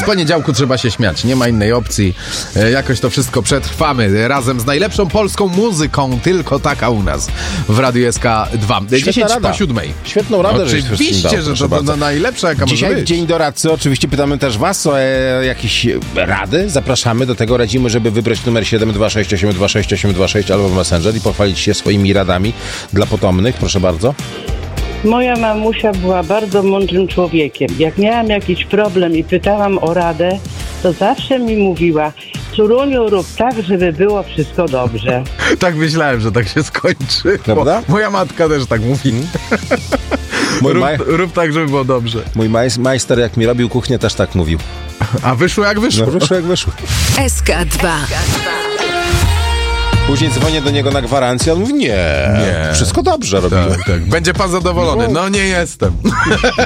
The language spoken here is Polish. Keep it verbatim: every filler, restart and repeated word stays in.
Z poniedziałku trzeba się śmiać, nie ma innej opcji. E, jakoś to wszystko przetrwamy razem z najlepszą polską muzyką, tylko taka u nas w Radiu S K dwa. dziesięć po siódmej. Świetną radę, żeś Oczywiście, dał, że to, to najlepsza, jaka Dzisiaj może być. Dzień Doradcy. Oczywiście pytamy też was o e, jakieś rady. Zapraszamy do tego, radzimy, żeby wybrać numer siedem dwa sześć osiem dwa sześć osiem dwa sześć albo w Messenger i pochwalić się swoimi radami dla potomnych. Proszę bardzo. Moja mamusia była bardzo mądrym człowiekiem. Jak miałam jakiś problem i pytałam o radę, to zawsze mi mówiła: córuniu, rób tak, żeby było wszystko dobrze. Tak myślałem, że tak się skończy. Prawda? Moja matka też tak mówi. Mój rób, maj... rób tak, żeby było dobrze. Mój maj... majster, jak mi robił kuchnię, też tak mówił. A wyszło jak wyszło. No, wyszło jak wyszło. S K dwa. Później dzwonię do niego na gwarancję, on mówi: nie, Nie. wszystko dobrze robiłem. Tak, tak. Będzie pan zadowolony. No, no nie jestem.